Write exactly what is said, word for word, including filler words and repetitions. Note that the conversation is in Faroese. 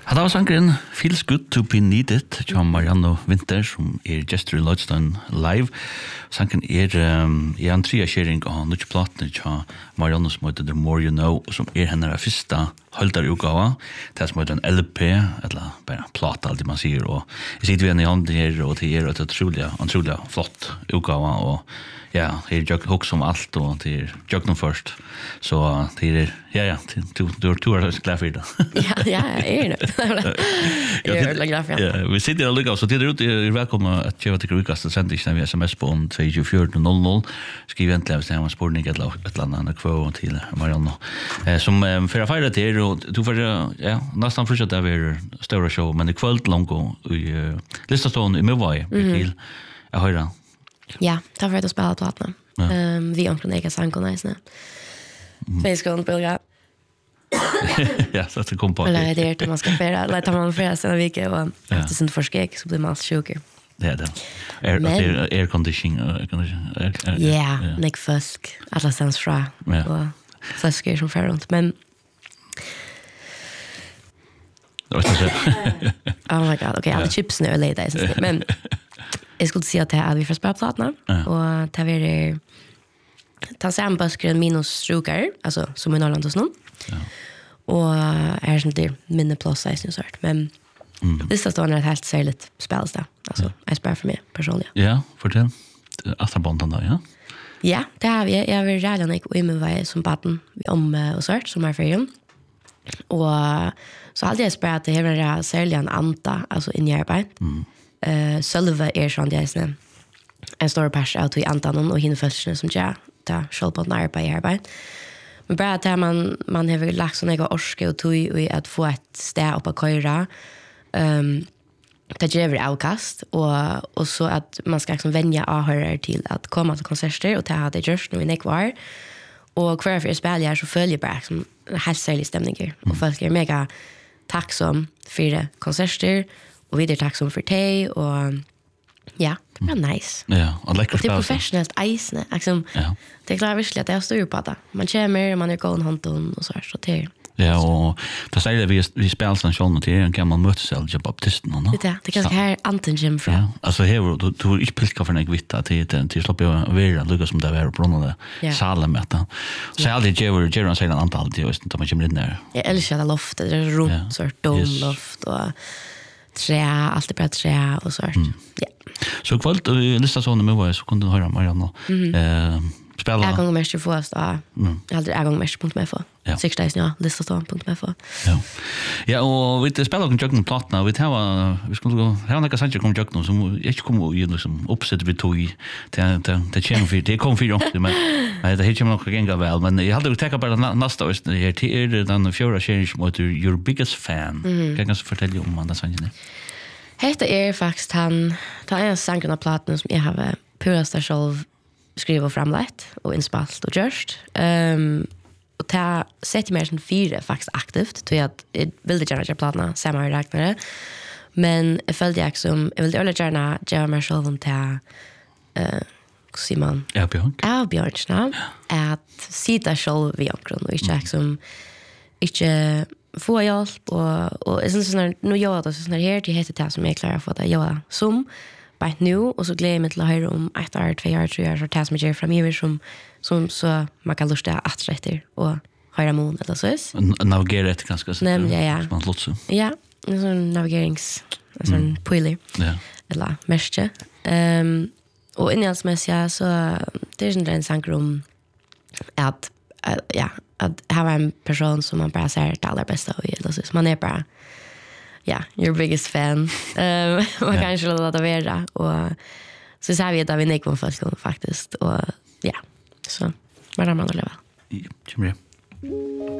Ja, det var sangren Feels Good to Be Needed til Marianne Winter som er gestor i Lodestone Live. Sangren er, um, er en tria-kjering av nødvendig platene til Marianne som heter The More You Know, som er henne første halvdarutgave. Det som heter en L P, eller bare plata, alt det man sier. Og jeg sitter vi igjen i hånden her, og det er et utrolig, utrolig flott utgave, og ja, det er jøkken hos om alt, og det er jøkken først. Så det er, ja, ja, du, du, du er glad for det. Ja, ja, jeg er det. Jeg er veldig glad for det. Ja, vi sitter og lykker, så til dere ut, er velkommen at kjøpe til ukaste sendingen via sms på om två fyra noll noll. Skriv egentlig hvis det er en spørning eller et eller annet kvå til Marianne. Eh, som eh, for å feire til, og du får, ja, nesten fortsatt det er større show, men det er kveld langt i uh, listestående i Møvøy, mm-hmm. til jeg hører. Ja, det var for å spille platene. Ja. Um, vi omkring egen sang og næsene. Facebook bilder. Ja, så det kom på. Eller det er det man skal føre. Eller tar man føre sen vecka och efter sin forskek så blir man så sjuk. Ja, det. Air air, air conditioning, air conditioning. Ja, Nick Fusk, alla sens fra. Och flaskor som fär runt, men det var så. Oh my god. Okay, alla chips nu är lite men jag skulle säga att det är vi får spela plattorna och ta vidare ta sig en buskren minus strokar, alltså som i Norrland och sånt. Ja. Och är sånt där minne plus size sort, men mm. det står det helt särskilt spelas det. Alltså, ja. Jag spelar för mig personligen. Ja, för det. Attrabondan då, ja. Ja, det har vi. Jag vill redan gick i min väg som baden om och sort som är för och så hade jag spelat det här särskilt en anta, alltså in i arbete. Mm. Eh, Sölva är sån det är en stor pers out i antan och hinner först som jag ta själv på när på arbete. Men bara att man man har väl lagt såna jag orska och tog i att få ett stä upp att köra. Ehm det ger väl avkast och och så att man ska liksom vänja ahörer till att komma till konserter och ta hade just nu i kvar. Och kvar för spelare så följer bara som helt särskild stämning och folk är mega tacksam för det konserter och vidare tacksam för te och ja, det var nice. Ja, och läcker spel. Det är professionellt isne. Liksom, ja. Det är klart verkligen att jag står på det. Man kommer, man är gående hånden och så här, så det ja, och det säger vi vi spelar sån sjön och det är en gammal mötesel på baptisten, no? Det är det kanske här Anton Jim från. Ja, alltså här du du inte pilka för en vitta till till släppa över Lucas som det var på någon där salen med det. Så jag aldrig ger ger han säger antal det är inte man kommer in där. Jag älskar det loftet, det är runt så domloft och trä, allt är bra trä och så här. Ja. Så kvällt lista såna med vad så kunde du höra Marianne. Eh spela. Jag gånger mest för oss då. Jag hade jag gånger mest punkt med för. sex days ja, lista så punkt med för. Ja. Ja, och vi spelar och joggen platna. Vi tar vi skulle gå. Här några saker kommer joggen som jag kommer ju liksom uppsätta vi tog i det det det känner vi det kom för också men nej det hittar nog gänga väl men jag hade tagit bara nästa år det är den fjärde change mot your biggest fan. Kan jag fortälja om andra saker? Hetta är faktiskt han tar en sangrna platna som jag har purasta själv skriva framlagt och inspalt och just ehm um, och ta sätta mer som fyra faktiskt aktivt till att jag vill gärna göra platna samma räknare men jag följde jag som jag vill gärna göra mer själv om ta eh Simon ja Björn ja Björn snabbt att sitta själv vid omkring och inte som inte få hjälp och och är sån nu gör det sån här till heter det som är klar för att jag som bara nu och så glömmer jag till att höra om ett år, två år, tre år så tas mig fram över som som så man kan lusta att rätta och höra mån eller så är. Navigera det ganska så. Nej, ja, ja. Man låter så. Ja, en sån navigerings en sån mm. poiler. Ja. Eller mest. Ehm och innehållsmässigt så det är en sankrum att ja, att ha en person som man bara säger det allra bästa och eller så man är bara ja, your biggest fan. Um, man kan kanske låta det vara och så sa vi att vi gick på förskolan faktiskt och ja, så var det man att leva. Ja,